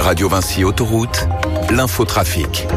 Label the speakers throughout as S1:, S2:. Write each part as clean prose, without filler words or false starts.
S1: Radio Vinci Autoroute, l'infotrafic.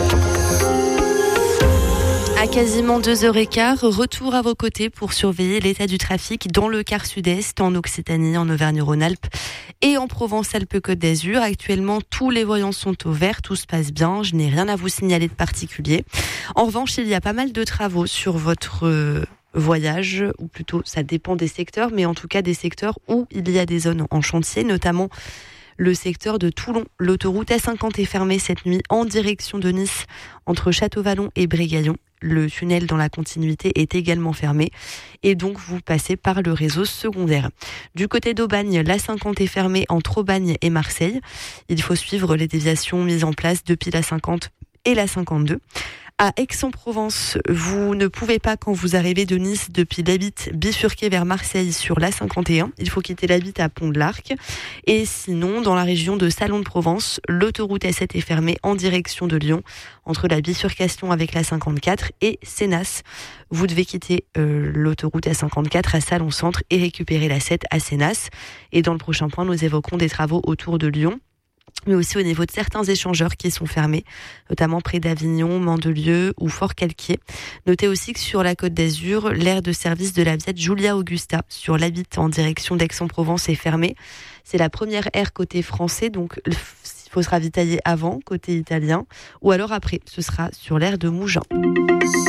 S2: À quasiment 2h15, retour à vos côtés pour surveiller l'état du trafic dans le quart sud-est, en Occitanie, en Auvergne-Rhône-Alpes et en Provence-Alpes-Côte d'Azur. Actuellement, tous les voyants sont au vert, tout se passe bien, je n'ai rien à vous signaler de particulier. En revanche, il y a pas mal de travaux sur votre voyage, ou plutôt ça dépend des secteurs, mais en tout cas des secteurs où il y a des zones en chantier, notamment le secteur de Toulon. L'autoroute A50 est fermée cette nuit en direction de Nice, entre Château-Vallon et Brégaillon. Le tunnel dans la continuité est également fermé et donc vous passez par le réseau secondaire. Du côté d'Aubagne, l'A50 est fermée entre Aubagne et Marseille. Il faut suivre les déviations mises en place depuis l'A50 et l'A52. À Aix-en-Provence, vous ne pouvez pas, quand vous arrivez de Nice depuis l'Abitte, bifurquer vers Marseille sur l'A51. Il faut quitter l'Abitte à Pont-de-l'Arc. Et sinon, dans la région de Salon-de-Provence, l'autoroute A7 est fermée en direction de Lyon, entre la bifurcation avec l'A54 et Sénas. Vous devez quitter l'autoroute A54 à Salon-Centre et récupérer l'A7 à Sénas. Et dans le prochain point, nous évoquerons des travaux autour de Lyon, mais aussi au niveau de certains échangeurs qui sont fermés, notamment près d'Avignon, Mandelieu ou Fort-Calquier. Notez aussi que sur la Côte d'Azur, l'aire de service de la Viette Julia Augusta sur l'Abitte en direction d'Aix-en-Provence est fermée. C'est la première aire côté français, donc il faut se ravitailler avant, côté italien, ou alors après, ce sera sur l'aire de Mougins.